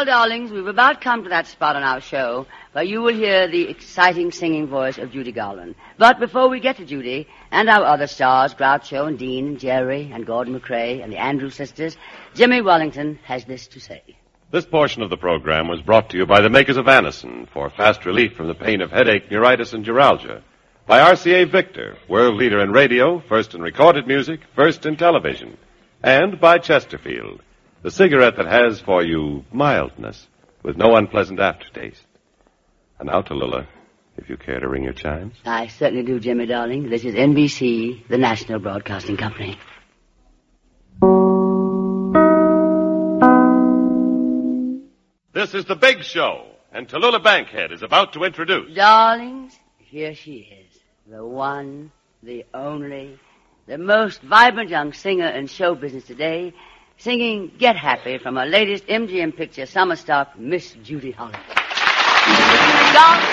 Well, darlings, we've about come to that spot on our show where you will hear the exciting singing voice of Judy Garland. But before we get to Judy and our other stars, Groucho and Dean and Jerry and Gordon McRae and the Andrews sisters, Jimmy Wellington has this to say. This portion of the program was brought to you by the makers of Anacin for fast relief from the pain of headache, neuritis, and neuralgia. By RCA Victor, world leader in radio, first in recorded music, first in television. And by Chesterfield, the cigarette that has for you mildness with no unpleasant aftertaste. And now to Lula, if you care to ring your chimes. I certainly do, Jimmy, darling. This is NBC, the National Broadcasting Company. This is The Big Show, and Tallulah Bankhead is about to introduce... Darlings, here she is. The one, the only, the most vibrant young singer in show business today, singing Get Happy from her latest MGM picture, Summer Stock, Miss Judy Holland.